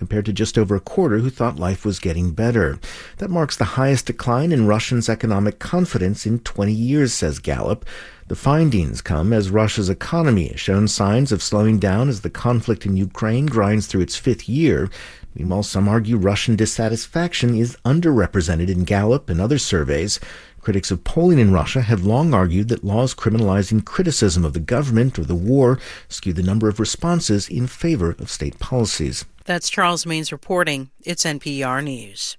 compared to just over a quarter who thought life was getting better. That marks the highest decline in Russians' economic confidence in 20 years, says Gallup. The findings come as Russia's economy has shown signs of slowing down as the conflict in Ukraine grinds through its fifth year. Meanwhile, some argue Russian dissatisfaction is underrepresented in Gallup and other surveys. Critics of polling in Russia have long argued that laws criminalizing criticism of the government or the war skew the number of responses in favor of state policies. That's Charles Maines reporting. It's NPR News.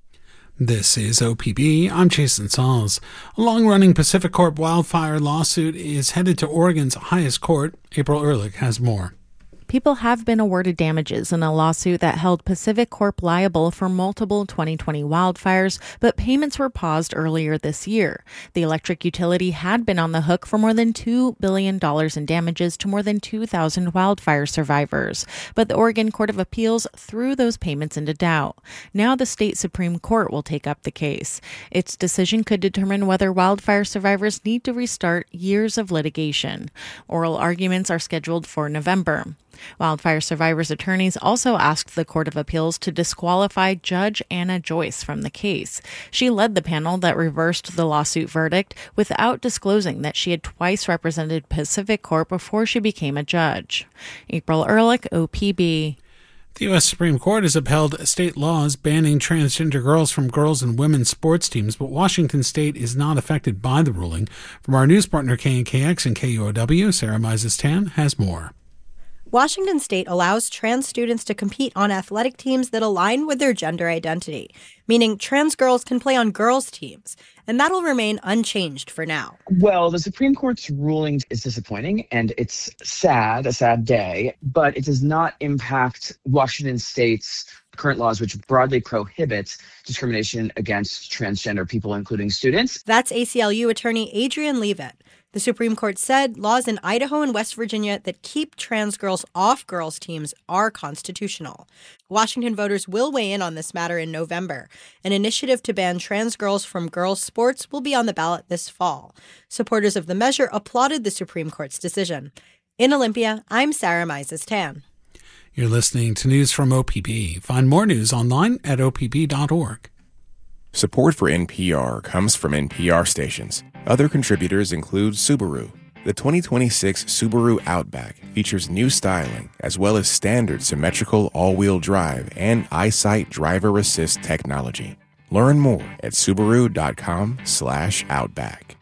This is OPB. I'm Jason Sauls. A long-running Pacific Corp wildfire lawsuit is headed to Oregon's highest court. April Ehrlich has more. People have been awarded damages in a lawsuit that held Pacific Corp liable for multiple 2020 wildfires, but payments were paused earlier this year. The electric utility had been on the hook for more than $2 billion in damages to more than 2,000 wildfire survivors, but the Oregon Court of Appeals threw those payments into doubt. Now the state Supreme Court will take up the case. Its decision could determine whether wildfire survivors need to restart years of litigation. Oral arguments are scheduled for November. Wildfire survivors' attorneys also asked the Court of Appeals to disqualify Judge Anna Joyce from the case. She led the panel that reversed the lawsuit verdict without disclosing that she had twice represented Pacific Corp before she became a judge. April Ehrlich, OPB. The U.S. Supreme Court has upheld state laws banning transgender girls from girls' and women's sports teams, but Washington State is not affected by the ruling. From our news partner KNKX and KUOW, Sarah Mises-Tan has more. Washington State allows trans students to compete on athletic teams that align with their gender identity, meaning trans girls can play on girls' teams, and that'll remain unchanged for now. Well, the Supreme Court's ruling is disappointing, and it's sad, a sad day, but it does not impact Washington State's current laws, which broadly prohibit discrimination against transgender people, including students. That's ACLU attorney Adrian Leavitt. The Supreme Court said laws in Idaho and West Virginia that keep trans girls off girls' teams are constitutional. Washington voters will weigh in on this matter in November. An initiative to ban trans girls from girls' sports will be on the ballot this fall. Supporters of the measure applauded the Supreme Court's decision. In Olympia, I'm Sarah Mises-Tan. You're listening to news from OPB. Find more news online at opb.org. Support for NPR comes from NPR stations. Other contributors include Subaru. The 2026 Subaru Outback features new styling as well as standard symmetrical all-wheel drive and EyeSight driver assist technology. Learn more at Subaru.com/Outback.